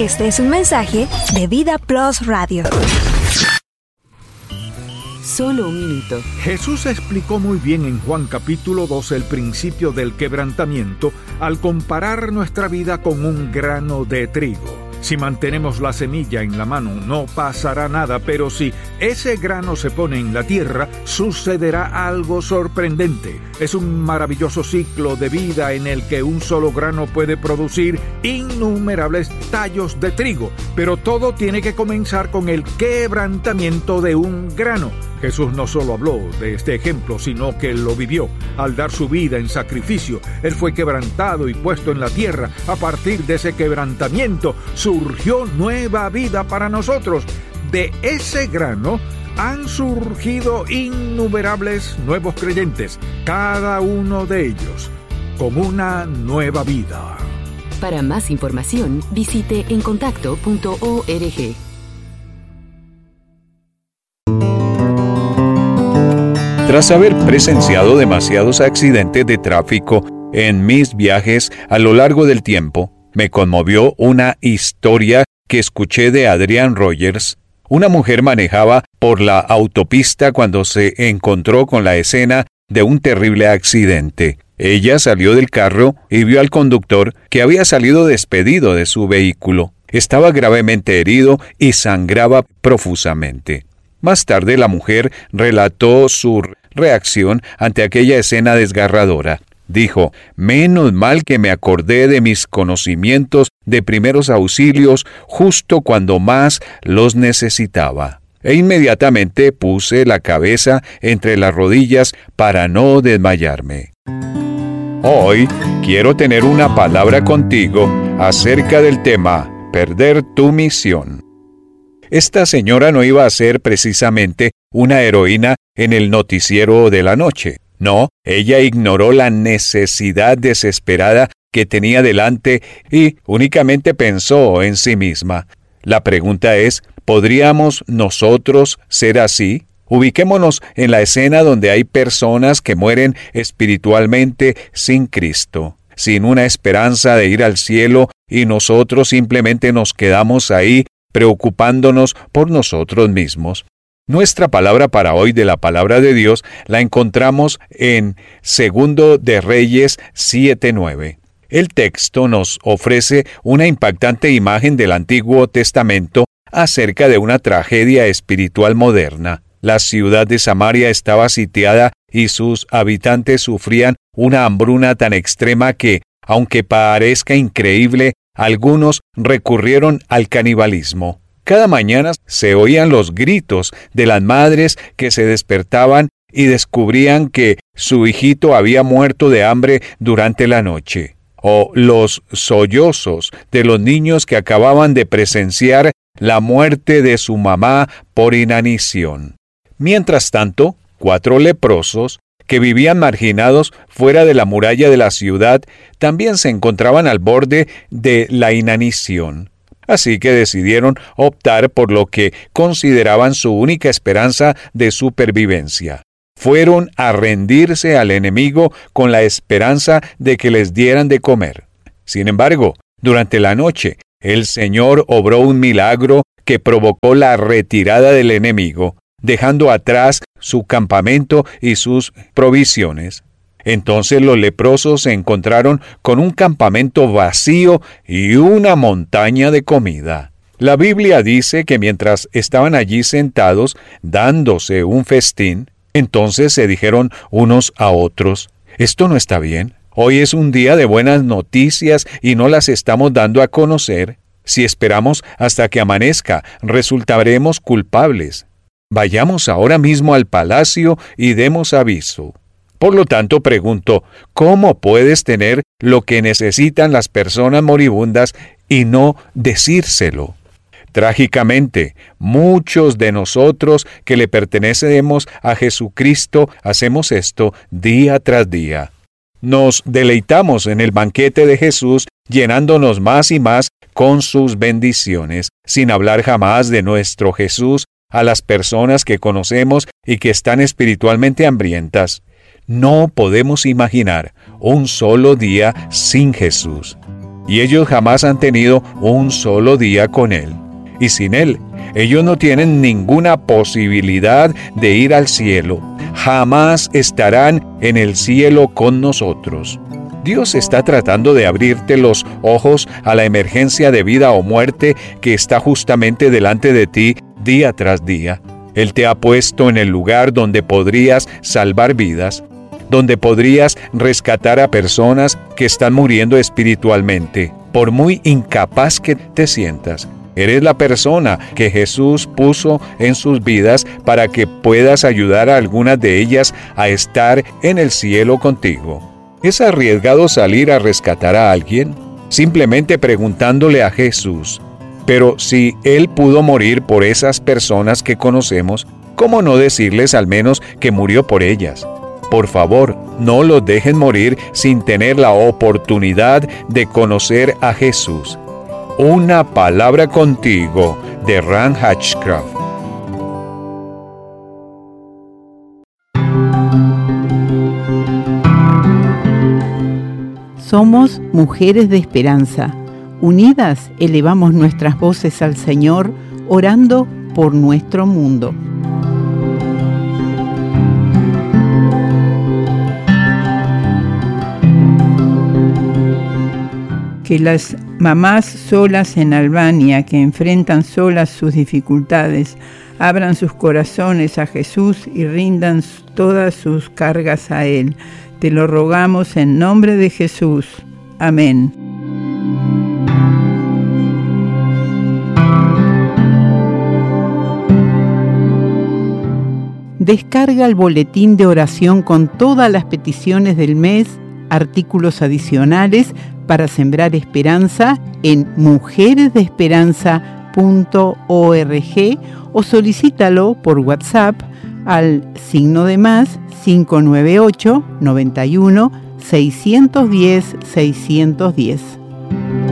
Este es un mensaje de Vida Plus Radio. Solo un minuto. Jesús explicó muy bien en Juan capítulo 12 el principio del quebrantamiento al comparar nuestra vida con un grano de trigo. Si mantenemos la semilla en la mano, no pasará nada, pero si ese grano se pone en la tierra, sucederá algo sorprendente. Es un maravilloso ciclo de vida en el que un solo grano puede producir innumerables tallos de trigo, pero todo tiene que comenzar con el quebrantamiento de un grano. Jesús no solo habló de este ejemplo, sino que lo vivió. Al dar su vida en sacrificio, Él fue quebrantado y puesto en la tierra. A partir de ese quebrantamiento, surgió nueva vida para nosotros. De ese grano han surgido innumerables nuevos creyentes, cada uno de ellos con una nueva vida. Para más información, visite encontacto.org. Tras haber presenciado demasiados accidentes de tráfico en mis viajes a lo largo del tiempo, me conmovió una historia que escuché de Adrienne Rogers. Una mujer manejaba por la autopista cuando se encontró con la escena de un terrible accidente. Ella salió del carro y vio al conductor que había salido despedido de su vehículo. Estaba gravemente herido y sangraba profusamente. Más tarde la mujer relató su reacción ante aquella escena desgarradora. Dijo: menos mal que me acordé de mis conocimientos de primeros auxilios justo cuando más los necesitaba. E inmediatamente puse la cabeza entre las rodillas para no desmayarme. Hoy quiero tener una palabra contigo acerca del tema perder tu misión. Esta señora no iba a ser precisamente una heroína en el noticiero de la noche. No, ella ignoró la necesidad desesperada que tenía delante y únicamente pensó en sí misma. La pregunta es, ¿podríamos nosotros ser así? Ubiquémonos en la escena donde hay personas que mueren espiritualmente sin Cristo, sin una esperanza de ir al cielo, y nosotros simplemente nos quedamos ahí preocupándonos por nosotros mismos. Nuestra palabra para hoy de la palabra de Dios la encontramos en 2 de Reyes 7:9. El texto nos ofrece una impactante imagen del Antiguo Testamento acerca de una tragedia espiritual moderna. La ciudad de Samaria estaba sitiada y sus habitantes sufrían una hambruna tan extrema que, aunque parezca increíble, algunos recurrieron al canibalismo. Cada mañana se oían los gritos de las madres que se despertaban y descubrían que su hijito había muerto de hambre durante la noche, o los sollozos de los niños que acababan de presenciar la muerte de su mamá por inanición. Mientras tanto, 4 leprosos que vivían marginados fuera de la muralla de la ciudad también se encontraban al borde de la inanición. Así que decidieron optar por lo que consideraban su única esperanza de supervivencia. Fueron a rendirse al enemigo con la esperanza de que les dieran de comer. Sin embargo, durante la noche, el Señor obró un milagro que provocó la retirada del enemigo, dejando atrás su campamento y sus provisiones. Entonces los leprosos se encontraron con un campamento vacío y una montaña de comida. La Biblia dice que mientras estaban allí sentados, dándose un festín, entonces se dijeron unos a otros: «Esto no está bien. Hoy es un día de buenas noticias y no las estamos dando a conocer. Si esperamos hasta que amanezca, resultaremos culpables. Vayamos ahora mismo al palacio y demos aviso». Por lo tanto, pregunto, ¿cómo puedes tener lo que necesitan las personas moribundas y no decírselo? Trágicamente, muchos de nosotros que le pertenecemos a Jesucristo hacemos esto día tras día. Nos deleitamos en el banquete de Jesús, llenándonos más y más con sus bendiciones, sin hablar jamás de nuestro Jesús a las personas que conocemos y que están espiritualmente hambrientas. No podemos imaginar un solo día sin Jesús. y ellos jamás han tenido un solo día con Él. Y sin Él, ellos no tienen ninguna posibilidad de ir al cielo. Jamás estarán en el cielo con nosotros. Dios está tratando de abrirte los ojos a la emergencia de vida o muerte que está justamente delante de ti día tras día. Él te ha puesto en el lugar donde podrías salvar vidas, donde podrías rescatar a personas que están muriendo espiritualmente. Por muy incapaz que te sientas, eres la persona que Jesús puso en sus vidas para que puedas ayudar a algunas de ellas a estar en el cielo contigo. ¿Es arriesgado salir a rescatar a alguien? Simplemente preguntándole a Jesús. Pero si Él pudo morir por esas personas que conocemos, ¿cómo no decirles al menos que murió por ellas? Por favor, no los dejen morir sin tener la oportunidad de conocer a Jesús. Una palabra contigo, de Ran Hatchcraft. Somos mujeres de esperanza. Unidas elevamos nuestras voces al Señor, orando por nuestro mundo. Que las mamás solas en Albania, que enfrentan solas sus dificultades, abran sus corazones a Jesús y rindan todas sus cargas a Él. Te lo rogamos en nombre de Jesús. Amén. Descarga el boletín de oración con todas las peticiones del mes, artículos adicionales para sembrar esperanza en mujeresdeesperanza.org o solicítalo por WhatsApp al +, 598 91 610 610.